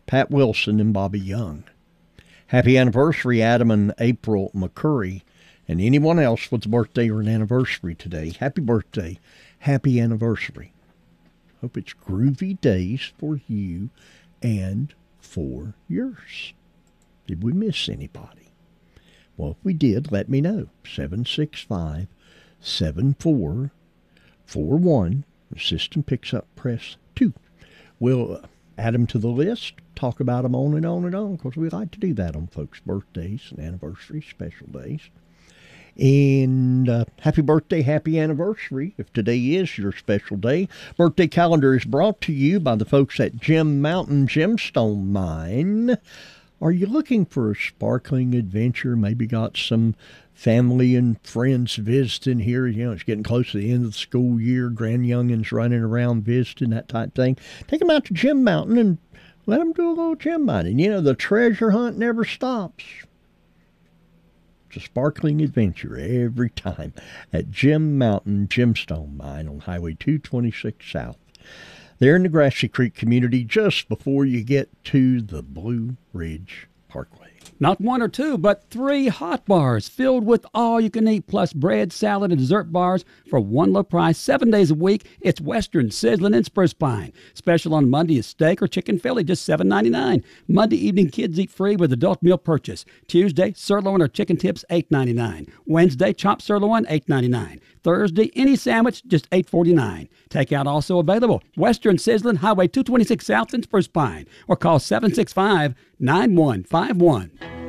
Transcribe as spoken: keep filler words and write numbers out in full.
Pat Wilson and Bobby Young. Happy anniversary, Adam and April McCurry, and anyone else with a birthday or an anniversary today. Happy birthday. Happy anniversary. Hope it's groovy days for you and for yours. Did we miss anybody? Well, if we did, let me know. seven six five, seven four four one. The system picks up, press two. We'll add them to the list, talk about them on and on and on, because we like to do that on folks' birthdays and anniversaries, special days. And uh, happy birthday, happy anniversary, if today is your special day. Birthday calendar is brought to you by the folks at Gem Mountain Gemstone Mine. Are you looking for a sparkling adventure? Maybe got some family and friends visiting here. You know, it's getting close to the end of the school year. Grand youngins running around visiting, that type of thing. Take them out to Gem Mountain and let them do a little gem mining. You know, the treasure hunt never stops. It's a sparkling adventure every time at Gem Mountain Gemstone Mine on Highway two twenty-six South. They're in the Grassy Creek community just before you get to the Blue Ridge Parkway. Not one or two, but three hot bars filled with all you can eat, plus bread, salad, and dessert bars for one low price, seven days a week. It's Western Sizzling in Spruce Pine. Special on Monday is steak or chicken Philly, just seven ninety-nine. Monday evening, kids eat free with adult meal purchase. Tuesday, sirloin or chicken tips, eight ninety-nine. Wednesday, chopped sirloin, eight ninety-nine. Thursday, any sandwich, just eight forty-nine. Takeout also available. Western Sizzling, Highway two twenty-six South in Spruce Pine, or call seven six five, nine one five one.